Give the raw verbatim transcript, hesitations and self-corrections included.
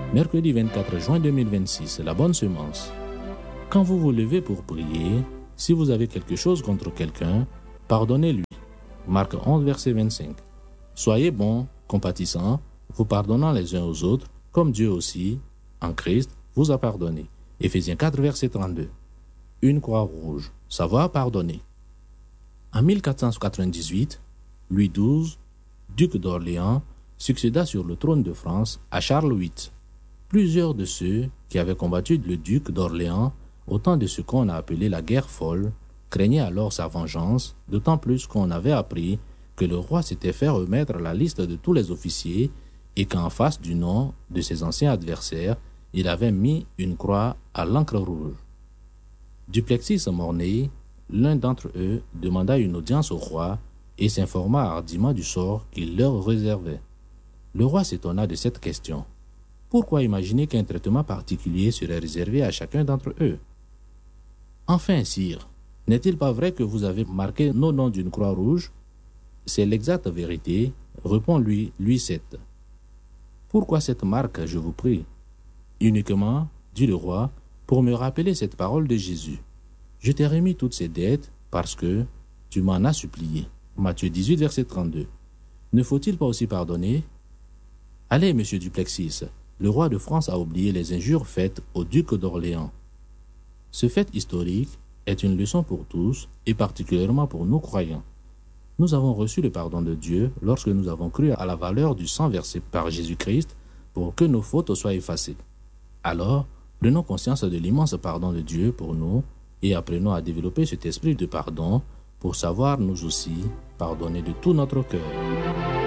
Mercredi vingt-quatre juin deux mille vingt-six, la bonne semence. Quand vous vous levez pour prier, si vous avez quelque chose contre quelqu'un, pardonnez-lui. Marc onze, verset vingt-cinq. Soyez bons, compatissants, vous pardonnant les uns aux autres, comme Dieu aussi, en Christ, vous a pardonné. Éphésiens quatre, verset trente-deux. Une croix rouge, savoir pardonner. En mille quatre cent quatre-vingt-dix-huit, Louis douze, duc d'Orléans, succéda sur le trône de France à Charles huit. Plusieurs de ceux qui avaient combattu le duc d'Orléans au temps de ce qu'on a appelé la guerre folle craignaient alors sa vengeance, d'autant plus qu'on avait appris que le roi s'était fait remettre la liste de tous les officiers et qu'en face du nom de ses anciens adversaires, il avait mis une croix à l'encre rouge. Duplessis Mornay, l'un d'entre eux, demanda une audience au roi et s'informa hardiment du sort qu'il leur réservait. Le roi s'étonna de cette question. Pourquoi imaginer qu'un traitement particulier serait réservé à chacun d'entre eux? Enfin, sire, n'est-il pas vrai que vous avez marqué nos noms d'une croix rouge? C'est l'exacte vérité, répond-lui Louis sept. Pourquoi cette marque, je vous prie? Uniquement, dit le roi, pour me rappeler cette parole de Jésus. Je t'ai remis toutes ces dettes parce que tu m'en as supplié. Matthieu dix-huit, verset trente-deux. Ne faut-il pas aussi pardonner? Allez, monsieur Duplessis, le roi de France a oublié les injures faites au duc d'Orléans. Ce fait historique est une leçon pour tous et particulièrement pour nous croyants. Nous avons reçu le pardon de Dieu lorsque nous avons cru à la valeur du sang versé par Jésus-Christ pour que nos fautes soient effacées. Alors, prenons conscience de l'immense pardon de Dieu pour nous et apprenons à développer cet esprit de pardon pour savoir nous aussi pardonner de tout notre cœur.